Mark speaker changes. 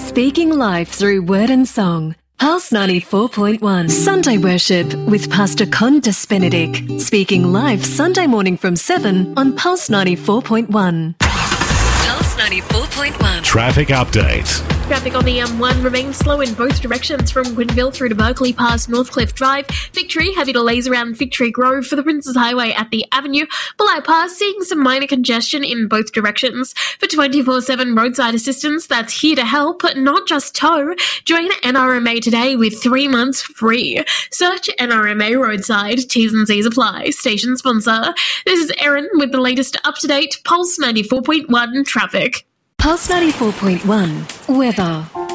Speaker 1: Speaking life through word and song. Pulse 94.1. Sunday Worship with Pastor Condas Benedict. Speaking live Sunday morning from 7 on Pulse 94.1. Pulse 94.1.
Speaker 2: Traffic update.
Speaker 3: Traffic on the M1 remains slow in both directions from Gwynville through to Berkeley past Northcliffe Drive. Victory, heavy delays around Victory Grove for the Princes Highway at the Avenue. Bulli Pass seeing some minor congestion in both directions. For 24/7 roadside assistance that's here to help, not just tow. Join NRMA today with 3 months free. Search NRMA Roadside. T's and C's apply. Station sponsor. This is Erin with the latest up-to-date Pulse 94.1 traffic.
Speaker 1: Pulse 94.1. Weather.